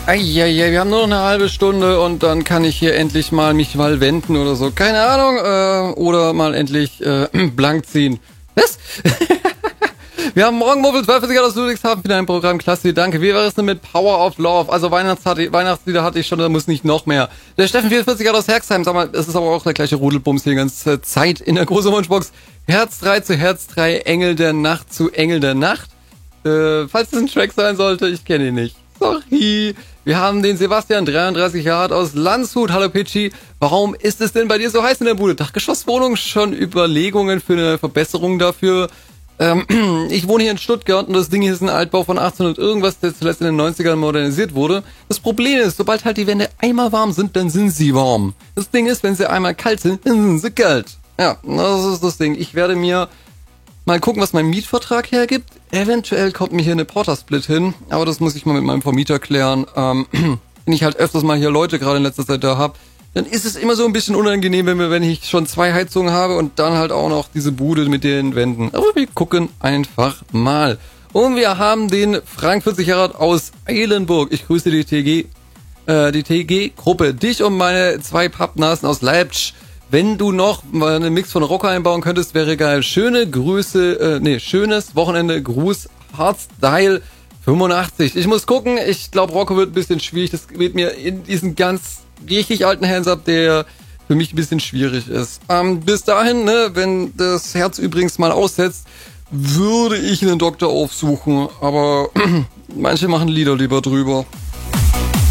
Eieiei, wir haben nur noch eine halbe Stunde und dann kann ich hier endlich mal mich mal wenden oder so. Keine Ahnung, oder mal endlich blank ziehen. Was? Wir haben morgen Muffel 12 aus Ludwigshafen für dein Programm. Klasse, danke. Wie wäre es denn mit Power of Love? Also Weihnachtslieder hatte ich schon, da muss nicht noch mehr. Der Steffen 44 aus Herxheim, sag mal, es ist aber auch der gleiche Rudelbums hier die ganze Zeit in der großen Wunschbox. Herz 3 zu Herz 3, Engel der Nacht zu Engel der Nacht. Falls es ein Track sein sollte, ich kenne ihn nicht. Sorry. Wir haben den Sebastian, 33 Jahre alt, aus Landshut. Hallo Pitschi. Warum ist es denn bei dir so heiß in der Bude? Dachgeschosswohnung, schon Überlegungen für eine Verbesserung dafür? Ich wohne hier in Stuttgart und das Ding hier ist ein Altbau von 1800 irgendwas, der zuletzt in den 90ern modernisiert wurde. Das Problem ist, sobald halt die Wände einmal warm sind, dann sind sie warm. Das Ding ist, wenn sie einmal kalt sind, dann sind sie kalt. Ja, das ist das Ding. Ich werde mir mal gucken, was mein Mietvertrag hergibt. Eventuell kommt mir hier eine Portersplit hin, aber das muss ich mal mit meinem Vermieter klären. Wenn ich halt öfters mal hier Leute gerade in letzter Zeit da habe, dann ist es immer so ein bisschen unangenehm, wenn ich schon 2 Heizungen habe und dann halt auch noch diese Bude mit den Wänden. Aber wir gucken einfach mal. Und wir haben den Frank 40 Jahre alt aus Eilenburg. Ich grüße die TG-Gruppe. Dich und meine 2 Pappnasen aus Leipzig. Wenn du noch mal einen Mix von Rocker einbauen könntest, wäre geil. Schöne Grüße, schönes Wochenende. Gruß, Hardstyle 85. Ich muss gucken. Ich glaube, Rocco wird ein bisschen schwierig. Das wird mir in diesen ganz richtig alten Hands Up, der für mich ein bisschen schwierig ist. Bis dahin, ne, wenn das Herz übrigens mal aussetzt, würde ich einen Doktor aufsuchen. Aber manche machen Lieder lieber drüber.